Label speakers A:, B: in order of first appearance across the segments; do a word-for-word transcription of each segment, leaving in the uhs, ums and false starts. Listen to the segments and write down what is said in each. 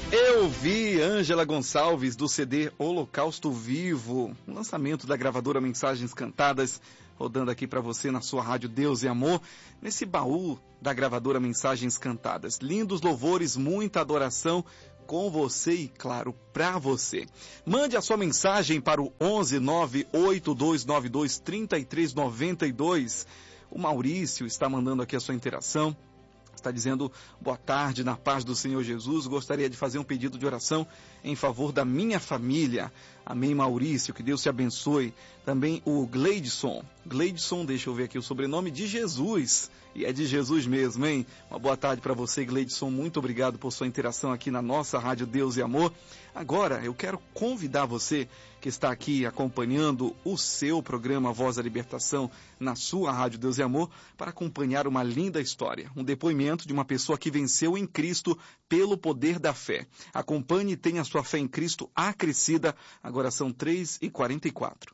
A: Eu vi Ângela Gonçalves do C D Holocausto Vivo, um lançamento da gravadora Mensagens Cantadas, rodando aqui para você na sua rádio Deus e Amor, nesse baú da gravadora Mensagens Cantadas. Lindos louvores, muita adoração com você e, claro, para você. Mande a sua mensagem para o onze nove oito dois nove dois três três nove dois. O Maurício está mandando aqui a sua interação. Está dizendo, boa tarde, na paz do Senhor Jesus, gostaria de fazer um pedido de oração em favor da minha família. Amém, Maurício, que Deus te abençoe. Também o Gleidson, Gleidson, deixa eu ver aqui o sobrenome de Jesus, e é de Jesus mesmo, hein? Uma boa tarde para você, Gleidson, muito obrigado por sua interação aqui na nossa Rádio Deus e Amor. Agora, eu quero convidar você que está aqui acompanhando o seu programa Voz da Libertação na sua Rádio Deus e Amor para acompanhar uma linda história, um depoimento de uma pessoa que venceu em Cristo pelo poder da fé. Acompanhe e tenha sua fé em Cristo acrescida. Agora são três e quarenta e quatro.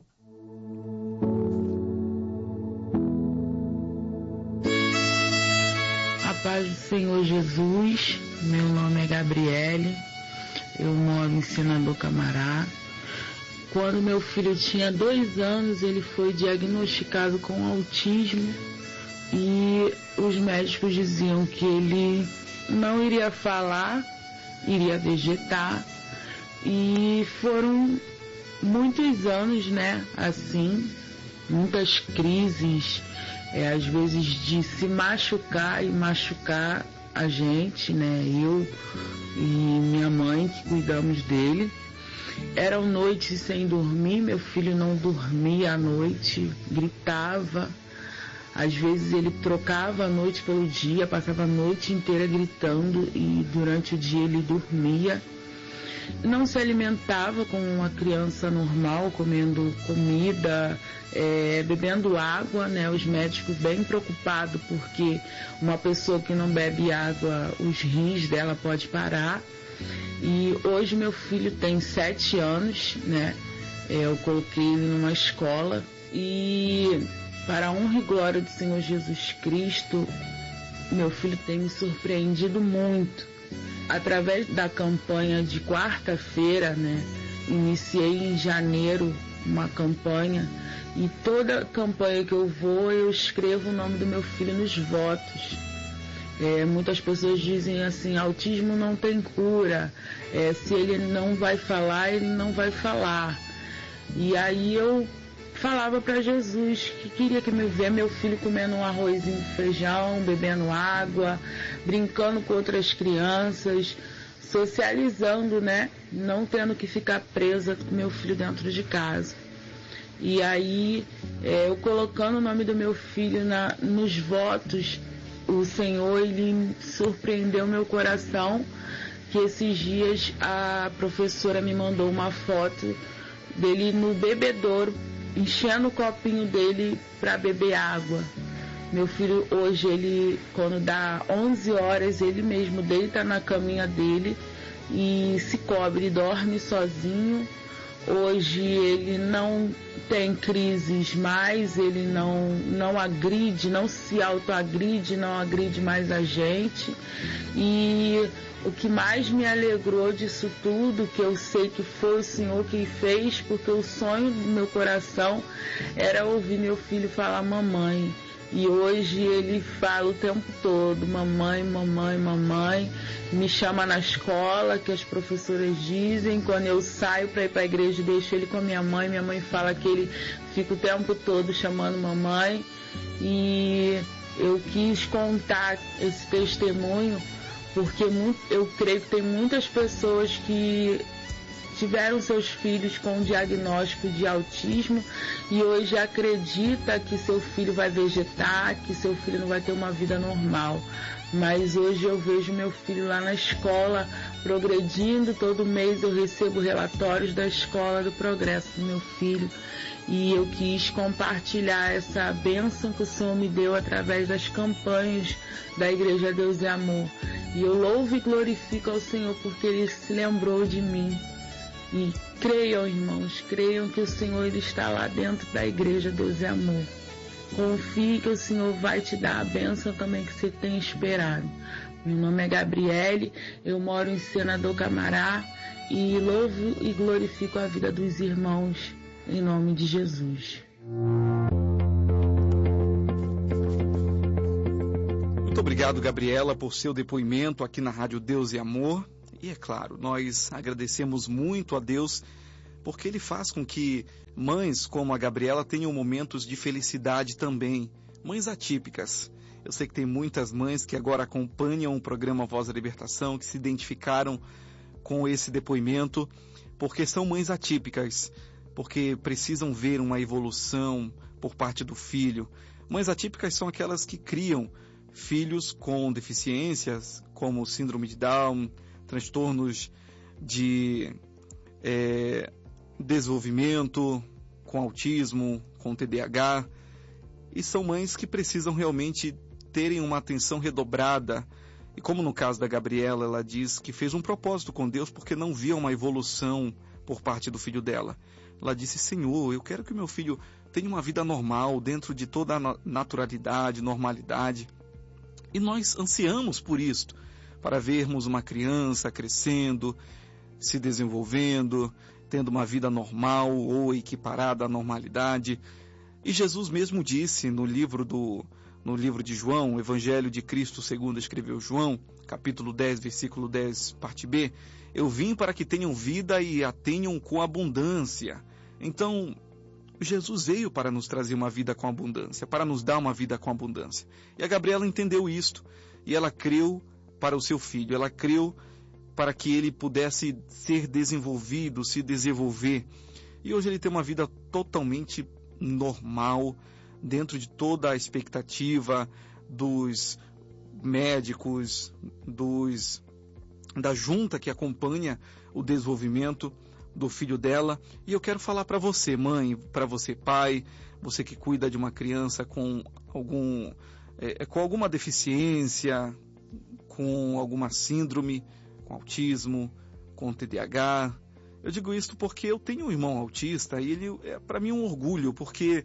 B: A paz do Senhor Jesus, meu nome é Gabriele, eu moro em Senador Camará. Quando meu filho tinha dois anos, ele foi diagnosticado com autismo e os médicos diziam que ele não iria falar, iria vegetar, e foram muitos anos, né, assim, muitas crises, é, às vezes de se machucar e machucar a gente, né, eu e minha mãe que cuidamos dele. Eram noites sem dormir, meu filho não dormia à noite, gritava. Às vezes ele trocava a noite pelo dia, passava a noite inteira gritando e durante o dia ele dormia. Não se alimentava como uma criança normal, comendo comida, é, bebendo água, né? Os médicos bem preocupados porque uma pessoa que não bebe água, os rins dela pode parar. E hoje meu filho tem sete anos, né? Eu coloquei ele numa escola e, para a honra e glória do Senhor Jesus Cristo, meu filho tem me surpreendido muito. Através da campanha de quarta-feira, né? Iniciei em janeiro uma campanha e toda campanha que eu vou, eu escrevo o nome do meu filho nos votos. É, muitas pessoas dizem assim, autismo não tem cura, é, se ele não vai falar, ele não vai falar. E aí eu falava para Jesus que queria que me ver meu filho comendo um arrozinho com feijão, bebendo água, brincando com outras crianças, socializando, né? Não tendo que ficar presa com meu filho dentro de casa. E aí, é, eu colocando o nome do meu filho na, nos votos, o Senhor, ele surpreendeu meu coração, que esses dias a professora me mandou uma foto dele no bebedouro, enchendo o copinho dele para beber água. Meu filho hoje, ele, quando dá onze horas, ele mesmo deita na caminha dele e se cobre, dorme sozinho. Hoje ele não tem crises mais, ele não, não agride, não se autoagride, não agride mais a gente. E o que mais me alegrou disso tudo, que eu sei que foi o Senhor que fez, porque o sonho do meu coração era ouvir meu filho falar mamãe. E hoje ele fala o tempo todo, mamãe, mamãe, mamãe, me chama na escola, que as professoras dizem, quando eu saio para ir para a igreja, deixo ele com a minha mãe, minha mãe fala que ele fica o tempo todo chamando mamãe, e eu quis contar esse testemunho, porque eu creio que tem muitas pessoas que tiveram seus filhos com diagnóstico de autismo e hoje acredita que seu filho vai vegetar, que seu filho não vai ter uma vida normal. Mas hoje eu vejo meu filho lá na escola progredindo, todo mês eu recebo relatórios da escola do progresso do meu filho e eu quis compartilhar essa bênção que o Senhor me deu através das campanhas da Igreja Deus e Amor. E eu louvo e glorifico ao Senhor porque Ele se lembrou de mim. E creiam, irmãos, creiam que o Senhor ele está lá dentro da Igreja Deus e Amor. Confie que o Senhor vai te dar a bênção também que você tem esperado. Meu nome é Gabriele, eu moro em Senador Camará e louvo e glorifico a vida dos irmãos em nome de Jesus.
A: Muito obrigado, Gabriela, por seu depoimento aqui na Rádio Deus e Amor. E é claro, nós agradecemos muito a Deus porque Ele faz com que mães como a Gabriela tenham momentos de felicidade também, mães atípicas. Eu sei que tem muitas mães que agora acompanham o programa Voz da Libertação, que se identificaram com esse depoimento, porque são mães atípicas, porque precisam ver uma evolução por parte do filho. Mães atípicas são aquelas que criam filhos com deficiências, como síndrome de Down, transtornos de é, desenvolvimento, com autismo, com T D A H, e são mães que precisam realmente terem uma atenção redobrada. E como no caso da Gabriela, ela diz que fez um propósito com Deus porque não via uma evolução por parte do filho dela. Ela disse: Senhor, eu quero que o meu filho tenha uma vida normal, dentro de toda a naturalidade, normalidade. E nós ansiamos por isto, para vermos uma criança crescendo, se desenvolvendo, tendo uma vida normal ou equiparada à normalidade. E Jesus mesmo disse no livro, do, no livro de João, o Evangelho de Cristo segundo escreveu João, capítulo dez, versículo dez, parte B, eu vim para que tenham vida e a tenham com abundância. Então, Jesus veio para nos trazer uma vida com abundância, para nos dar uma vida com abundância. E a Gabriela entendeu isto, e ela creu para o seu filho, ela creu para que ele pudesse ser desenvolvido, se desenvolver. E hoje ele tem uma vida totalmente normal, dentro de toda a expectativa dos médicos, dos, da junta que acompanha o desenvolvimento do filho dela. E eu quero falar para você, mãe, para você, pai, você que cuida de uma criança com, algum, é, com alguma deficiência, com alguma síndrome, com autismo, com T D A H. Eu digo isso porque eu tenho um irmão autista e ele é para mim um orgulho, porque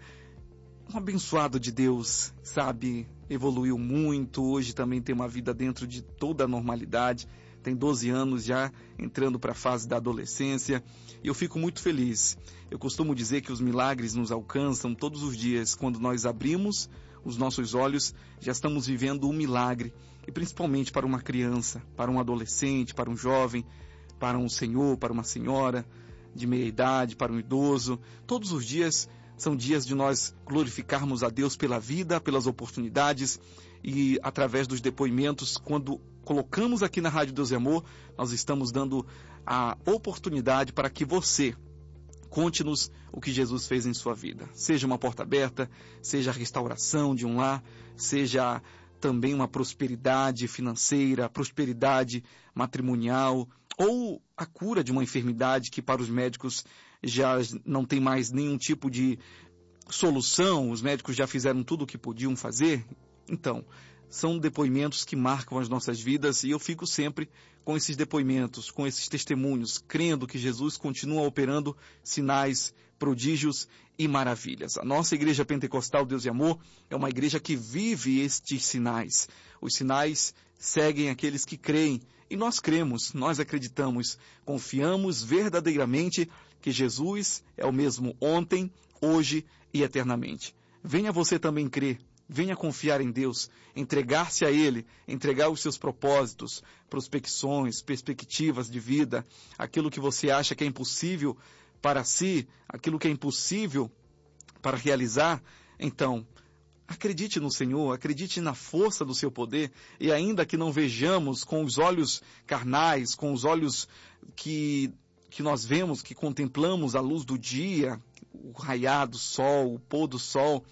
A: um abençoado de Deus, sabe, evoluiu muito, hoje também tem uma vida dentro de toda a normalidade, tem doze anos já, entrando para a fase da adolescência, e eu fico muito feliz. Eu costumo dizer que os milagres nos alcançam todos os dias. Quando nós abrimos os nossos olhos, já estamos vivendo um milagre, e principalmente para uma criança, para um adolescente, para um jovem, para um senhor, para uma senhora de meia idade, para um idoso. Todos os dias são dias de nós glorificarmos a Deus pela vida, pelas oportunidades, e através dos depoimentos, quando colocamos aqui na Rádio Deus e Amor, nós estamos dando a oportunidade para que você conte-nos o que Jesus fez em sua vida. Seja uma porta aberta, seja a restauração de um lar, seja também uma prosperidade financeira, prosperidade matrimonial, ou a cura de uma enfermidade que para os médicos já não tem mais nenhum tipo de solução, os médicos já fizeram tudo o que podiam fazer. Então, são depoimentos que marcam as nossas vidas, e eu fico sempre com esses depoimentos, com esses testemunhos, crendo que Jesus continua operando sinais, prodígios e maravilhas. A nossa Igreja Pentecostal Deus e Amor é uma igreja que vive estes sinais. Os sinais seguem aqueles que creem, e nós cremos, nós acreditamos, confiamos verdadeiramente que Jesus é o mesmo ontem, hoje e eternamente. Venha você também crer. Venha confiar em Deus, entregar-se a Ele, entregar os seus propósitos, prospecções, perspectivas de vida, aquilo que você acha que é impossível para si, aquilo que é impossível para realizar. Então, acredite no Senhor, acredite na força do seu poder, e ainda que não vejamos com os olhos carnais, com os olhos que, que nós vemos, que contemplamos a luz do dia, o raiar do sol, o pôr do sol,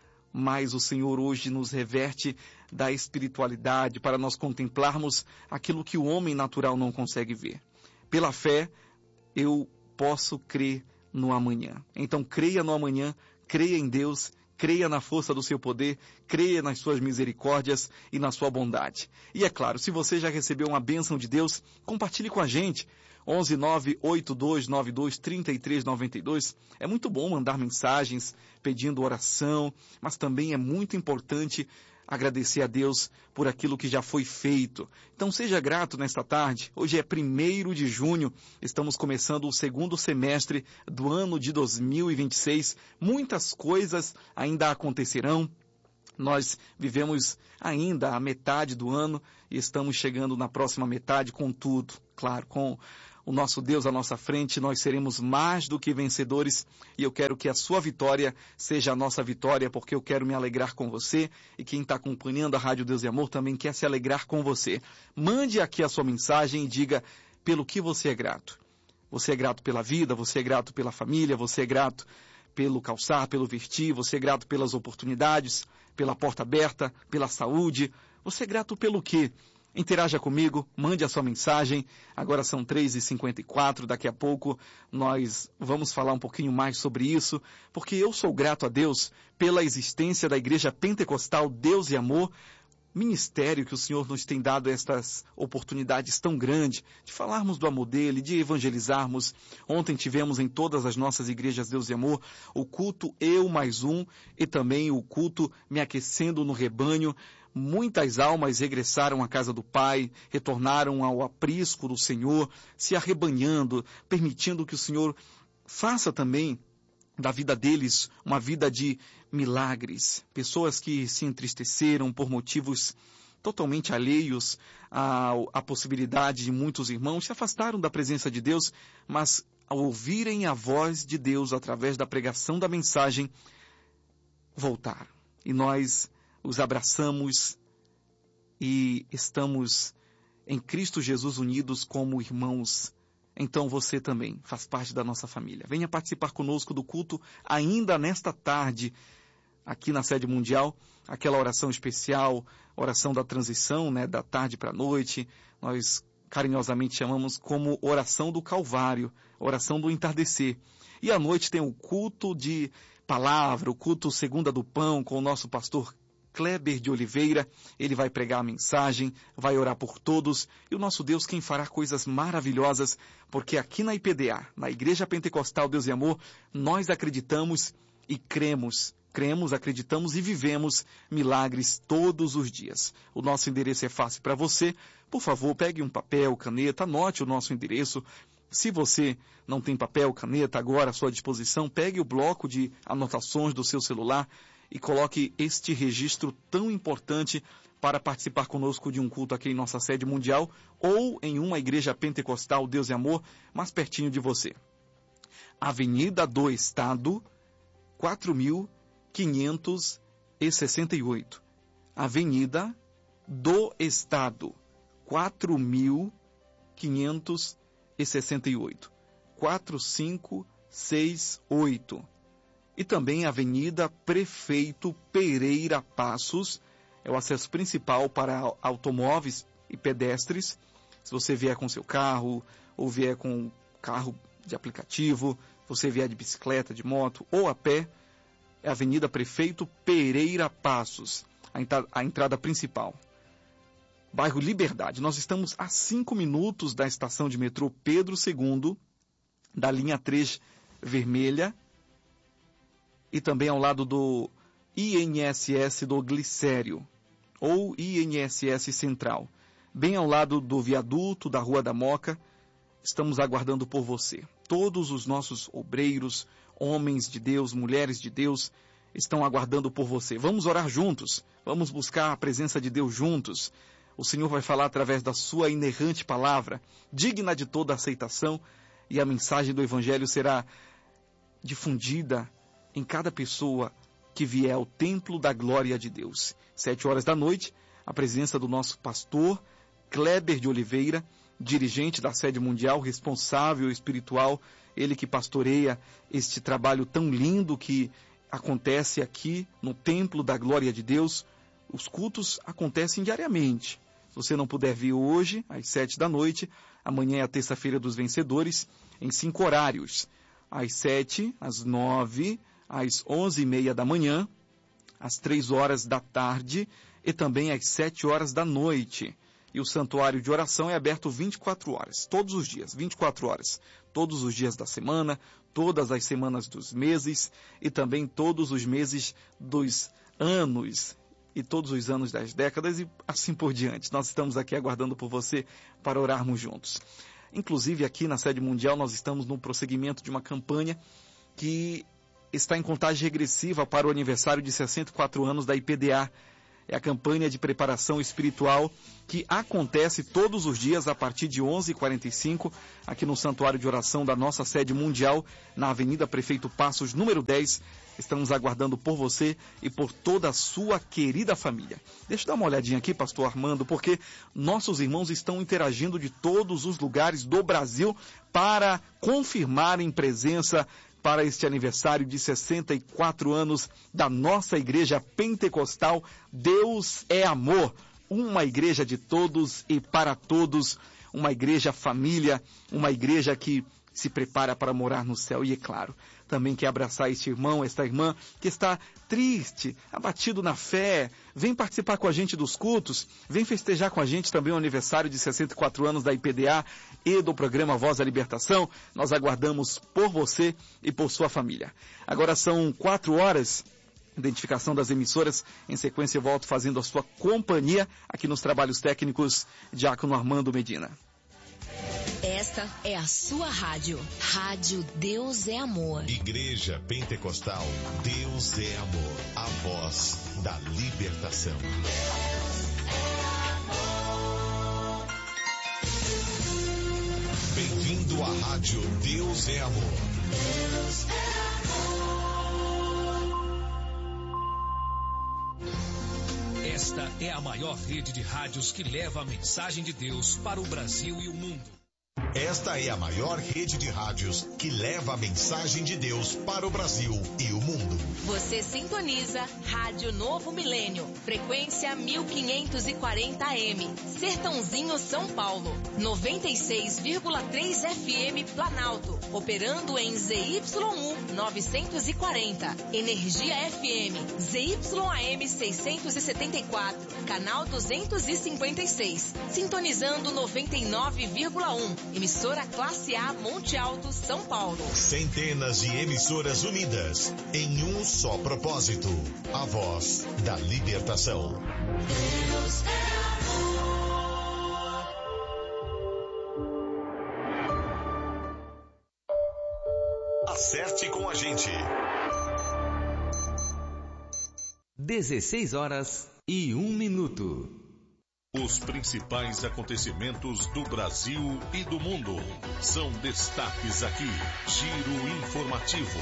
A: mas o Senhor hoje nos reverte da espiritualidade para nós contemplarmos aquilo que o homem natural não consegue ver. Pela fé, eu posso crer no amanhã. Então, creia no amanhã, creia em Deus, creia na força do seu poder, creia nas suas misericórdias e na sua bondade. E é claro, se você já recebeu uma bênção de Deus, compartilhe com a gente. onze nove oito dois nove dois três três nove dois. É muito bom mandar mensagens pedindo oração, mas também é muito importante agradecer a Deus por aquilo que já foi feito. Então seja grato nesta tarde. Hoje é primeiro de junho, estamos começando o segundo semestre do ano de dois mil e vinte e seis. Muitas coisas ainda acontecerão. Nós vivemos ainda a metade do ano e estamos chegando na próxima metade com tudo. Claro, com o nosso Deus à nossa frente, nós seremos mais do que vencedores e eu quero que a sua vitória seja a nossa vitória, porque eu quero me alegrar com você e quem está acompanhando a Rádio Deus e Amor também quer se alegrar com você. Mande aqui a sua mensagem e diga pelo que você é grato. Você é grato pela vida, você é grato pela família, você é grato pelo calçar, pelo vestir, você é grato pelas oportunidades, pela porta aberta, pela saúde. Você é grato pelo quê? Interaja comigo, mande a sua mensagem. Agora são três e cinquenta e quatro, daqui a pouco nós vamos falar um pouquinho mais sobre isso, porque eu sou grato a Deus pela existência da Igreja Pentecostal Deus e Amor, ministério que o Senhor nos tem dado estas oportunidades tão grandes de falarmos do amor dele, de evangelizarmos. Ontem tivemos em todas as nossas igrejas Deus e Amor o culto Eu Mais Um e também o culto Me Aquecendo no Rebanho. Muitas almas regressaram à casa do Pai, retornaram ao aprisco do Senhor, se arrebanhando, permitindo que o Senhor faça também da vida deles uma vida de milagres. Pessoas que se entristeceram por motivos totalmente alheios à, à possibilidade de muitos irmãos se afastaram da presença de Deus, mas ao ouvirem a voz de Deus através da pregação da mensagem, voltaram. E nós os abraçamos e estamos em Cristo Jesus unidos como irmãos. Então você também faz parte da nossa família. Venha participar conosco do culto ainda nesta tarde, aqui na sede mundial, aquela oração especial, oração da transição, né, da tarde para a noite. Nós carinhosamente chamamos como oração do Calvário, oração do entardecer. E à noite tem o culto de palavra, o culto segunda do pão com o nosso pastor Kleber de Oliveira. Ele vai pregar a mensagem, vai orar por todos, e o nosso Deus quem fará coisas maravilhosas, porque aqui na I P D A, na Igreja Pentecostal Deus e Amor, nós acreditamos e cremos, cremos, acreditamos e vivemos milagres todos os dias. O nosso endereço é fácil para você. Por favor, pegue um papel, caneta, anote o nosso endereço. Se você não tem papel, caneta agora à sua disposição, pegue o bloco de anotações do seu celular e coloque este registro tão importante para participar conosco de um culto aqui em nossa sede mundial ou em uma igreja pentecostal Deus e Amor mais pertinho de você. Avenida do Estado, quatro mil quinhentos e sessenta e oito. Avenida do Estado, quatro mil quinhentos e sessenta e oito. quatro cinco seis oito. E também a Avenida Prefeito Pereira Passos, é o acesso principal para automóveis e pedestres. Se você vier com seu carro, ou vier com carro de aplicativo, você vier de bicicleta, de moto ou a pé, é a Avenida Prefeito Pereira Passos, a entrada, a entrada principal. Bairro Liberdade. Nós estamos a cinco minutos da estação de metrô Pedro segundo, da linha três vermelha, e também ao lado do I N S S do Glicério, ou I N S S Central. Bem ao lado do viaduto da Rua da Moca, estamos aguardando por você. Todos os nossos obreiros, homens de Deus, mulheres de Deus, estão aguardando por você. Vamos orar juntos, vamos buscar a presença de Deus juntos. O Senhor vai falar através da sua inerrante palavra, digna de toda aceitação, e a mensagem do Evangelho será difundida em cada pessoa que vier ao templo da glória de Deus. Sete horas da noite, a presença do nosso pastor Kleber de Oliveira, dirigente da sede mundial, responsável espiritual, ele que pastoreia este trabalho tão lindo que acontece aqui no templo da glória de Deus. Os cultos acontecem diariamente. Se você não puder vir hoje, às sete da noite, amanhã é a terça-feira dos vencedores, em cinco horários. Às sete, às nove, às onze e meia da manhã, às três horas da tarde e também às sete horas da noite. E o santuário de oração é aberto vinte e quatro horas, todos os dias, vinte e quatro horas. Todos os dias da semana, todas as semanas dos meses e também todos os meses dos anos. e todos os anos das décadas e assim por diante. Nós estamos aqui aguardando por você para orarmos juntos. Inclusive aqui na sede mundial nós estamos no prosseguimento de uma campanha que está em contagem regressiva para o aniversário de sessenta e quatro anos da I P D A. É a campanha de preparação espiritual que acontece todos os dias a partir de onze e quarenta e cinco, aqui no Santuário de Oração da nossa sede mundial, na Avenida Prefeito Passos, número dez. Estamos aguardando por você e por toda a sua querida família. Deixa eu dar uma olhadinha aqui, pastor Armando, porque nossos irmãos estão interagindo de todos os lugares do Brasil para confirmarem presença para este aniversário de sessenta e quatro anos da nossa Igreja Pentecostal Deus é Amor, uma igreja de todos e para todos, uma igreja família, uma igreja que se prepara para morar no céu. E é claro, também quer abraçar este irmão, esta irmã que está triste, abatido na fé, vem participar com a gente dos cultos, vem festejar com a gente também o aniversário de sessenta e quatro anos da I P D A e do programa Voz da Libertação. Nós aguardamos por você e por sua família. Agora são quatro horas, identificação das emissoras. Em sequência eu volto fazendo a sua companhia aqui nos trabalhos técnicos, Diácono Armando Medina.
C: Esta é a sua rádio. Rádio Deus é Amor.
D: Igreja Pentecostal Deus é Amor. A voz da libertação. Bem-vindo à rádio Deus é Amor. Deus é
E: amor. Esta é a maior rede de rádios que leva a mensagem de Deus para o Brasil e o mundo.
D: Esta é a maior rede de rádios que leva a mensagem de Deus para o Brasil e o mundo.
C: Você sintoniza Rádio Novo Milênio, frequência mil quinhentos e quarenta A M, Sertãozinho, São Paulo, noventa e seis vírgula três F M Planalto, operando em Z Y um novecentos e quarenta, Energia F M, Z Y A M seiscentos e setenta e quatro, canal duzentos e cinquenta e seis, sintonizando noventa e nove vírgula um, emissora Classe A Monte Alto, São Paulo.
D: Centenas de emissoras unidas em um só propósito, a voz da libertação. Deus é amor. Acerte com a gente.
F: dezesseis horas e um minuto.
G: Os principais acontecimentos do Brasil e do mundo são destaques aqui. Giro informativo.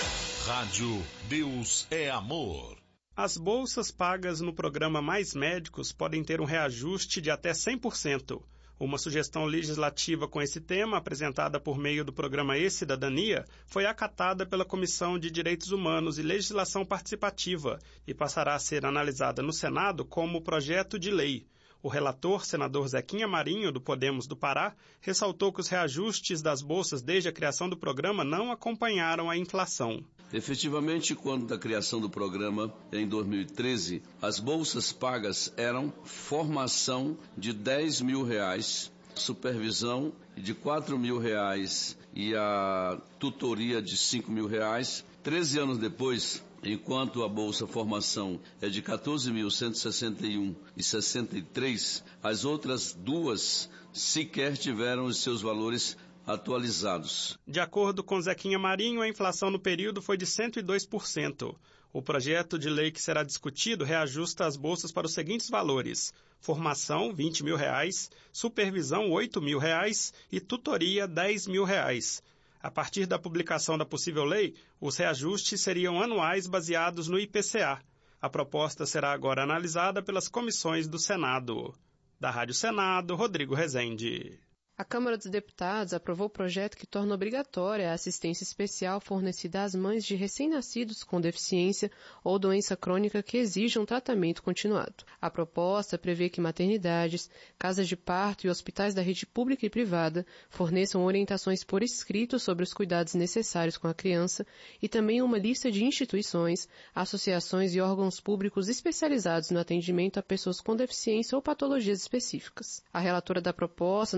G: Rádio Deus é Amor.
H: As bolsas pagas no programa Mais Médicos podem ter um reajuste de até cem por cento. Uma sugestão legislativa com esse tema, apresentada por meio do programa E-Cidadania, foi acatada pela Comissão de Direitos Humanos e Legislação Participativa e passará a ser analisada no Senado como projeto de lei. O relator, senador Zequinha Marinho, do Podemos do Pará, ressaltou que os reajustes das bolsas desde a criação do programa não acompanharam a inflação.
I: Efetivamente, quando da criação do programa, em dois mil e treze, as bolsas pagas eram formação de dez mil reais, supervisão de quatro mil reais e a tutoria de cinco mil reais. Treze anos depois, enquanto a Bolsa Formação é de quatorze mil cento e sessenta e um reais e sessenta e três centavos, as outras duas sequer tiveram os seus valores atualizados.
H: De acordo com Zequinha Marinho, a inflação no período foi de cento e dois por cento. O projeto de lei que será discutido reajusta as bolsas para os seguintes valores: formação, vinte mil reais, supervisão, oito mil reais e tutoria, dez mil reais. A partir da publicação da possível lei, os reajustes seriam anuais baseados no I P C A. A proposta será agora analisada pelas comissões do Senado. Da Rádio Senado, Rodrigo Rezende.
J: A Câmara dos Deputados aprovou o projeto que torna obrigatória a assistência especial fornecida às mães de recém-nascidos com deficiência ou doença crônica que exijam tratamento continuado. A proposta prevê que maternidades, casas de parto e hospitais da rede pública e privada forneçam orientações por escrito sobre os cuidados necessários com a criança e também uma lista de instituições, associações e órgãos públicos especializados no atendimento a pessoas com deficiência ou patologias específicas. A relatora da proposta na Comissão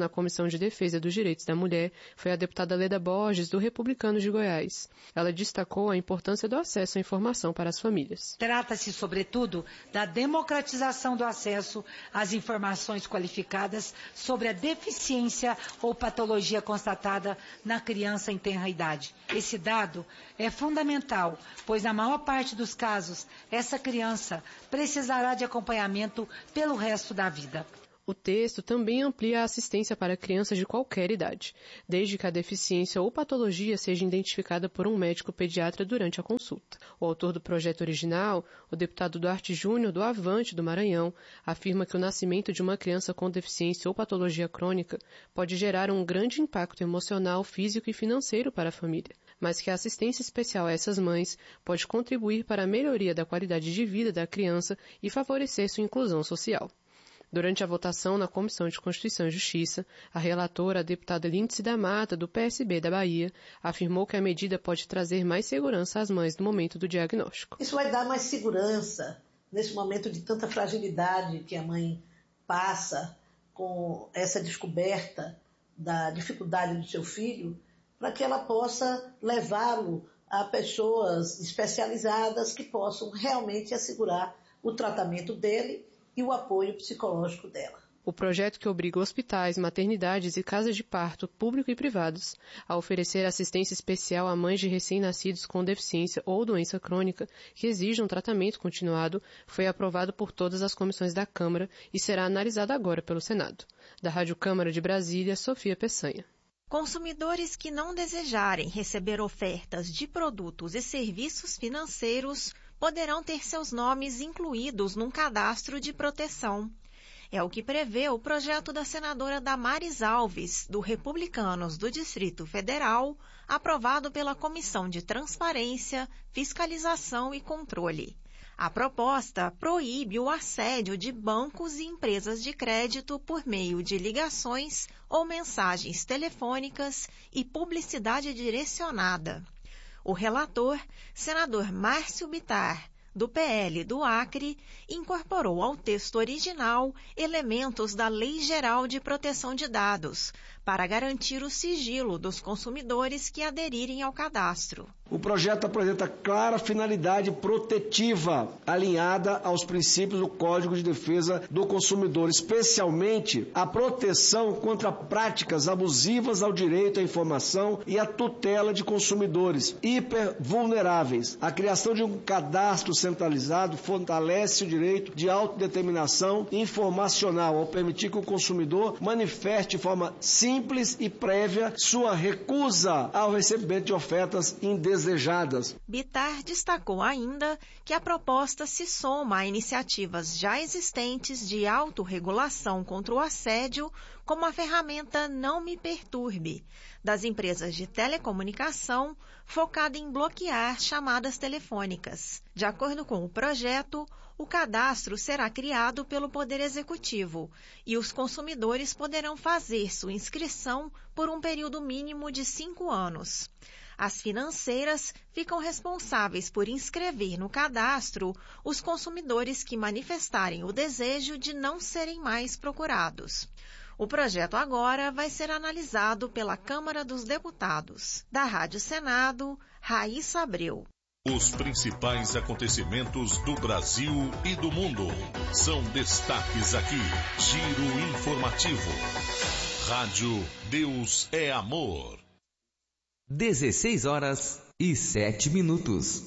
J: de Defesa dos Direitos da Mulher foi a deputada Leda Borges, do Republicanos de Goiás. Ela destacou a importância do acesso à informação para as famílias.
K: Trata-se, sobretudo, da democratização do acesso às informações qualificadas sobre a deficiência ou patologia constatada na criança em tenra idade. Esse dado é fundamental, pois na maior parte dos casos, essa criança precisará de acompanhamento pelo resto da vida.
J: O texto também amplia a assistência para crianças de qualquer idade, desde que a deficiência ou patologia seja identificada por um médico pediatra durante a consulta. O autor do projeto original, o deputado Duarte Júnior, do Avante do Maranhão, afirma que o nascimento de uma criança com deficiência ou patologia crônica pode gerar um grande impacto emocional, físico e financeiro para a família, mas que a assistência especial a essas mães pode contribuir para a melhoria da qualidade de vida da criança e favorecer sua inclusão social. Durante a votação na Comissão de Constituição e Justiça, a relatora, a deputada Lindsay da Mata, do P S B da Bahia, afirmou que a medida pode trazer mais segurança às mães no momento do diagnóstico.
L: Isso vai dar mais segurança nesse momento de tanta fragilidade que a mãe passa com essa descoberta da dificuldade do seu filho, para que ela possa levá-lo a pessoas especializadas que possam realmente assegurar o tratamento dele e o apoio psicológico dela.
J: O projeto que obriga hospitais, maternidades e casas de parto, público e privados, a oferecer assistência especial a mães de recém-nascidos com deficiência ou doença crônica que exijam tratamento continuado, foi aprovado por todas as comissões da Câmara e será analisado agora pelo Senado. Da Rádio Câmara de Brasília, Sofia Peçanha.
M: Consumidores que não desejarem receber ofertas de produtos e serviços financeiros poderão ter seus nomes incluídos num cadastro de proteção. É o que prevê o projeto da senadora Damares Alves, do Republicanos do Distrito Federal, aprovado pela Comissão de Transparência, Fiscalização e Controle. A proposta proíbe o assédio de bancos e empresas de crédito por meio de ligações ou mensagens telefônicas e publicidade direcionada. O relator, senador Márcio Bittar, do P L do Acre, incorporou ao texto original elementos da Lei Geral de Proteção de Dados, para garantir o sigilo dos consumidores que aderirem ao cadastro.
N: O projeto apresenta clara finalidade protetiva, alinhada aos princípios do Código de Defesa do Consumidor, especialmente a proteção contra práticas abusivas ao direito à informação e à tutela de consumidores hipervulneráveis. A criação de um cadastro centralizado fortalece o direito de autodeterminação informacional, ao permitir que o consumidor manifeste de forma simples e prévia sua recusa ao recebimento de ofertas indesejadas. Desejadas.
M: Bittar destacou ainda que a proposta se soma a iniciativas já existentes de autorregulação contra o assédio, como a ferramenta Não Me Perturbe, das empresas de telecomunicação, focada em bloquear chamadas telefônicas. De acordo com o projeto, o cadastro será criado pelo Poder Executivo e os consumidores poderão fazer sua inscrição por um período mínimo de cinco anos. As financeiras ficam responsáveis por inscrever no cadastro os consumidores que manifestarem o desejo de não serem mais procurados. O projeto agora vai ser analisado pela Câmara dos Deputados. Da Rádio Senado, Raíssa Abreu.
G: Os principais acontecimentos do Brasil e do mundo são destaques aqui. Giro informativo. Rádio Deus é Amor.
F: dezesseis horas e sete minutos.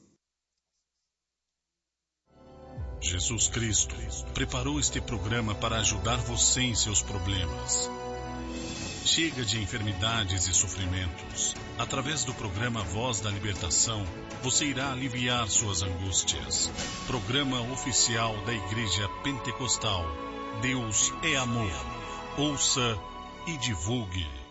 O: Jesus Cristo preparou este programa para ajudar você em seus problemas. Chega de enfermidades e sofrimentos. Através do programa Voz da Libertação, você irá aliviar suas angústias. Programa oficial da Igreja Pentecostal. Deus é Amor. Ouça e divulgue.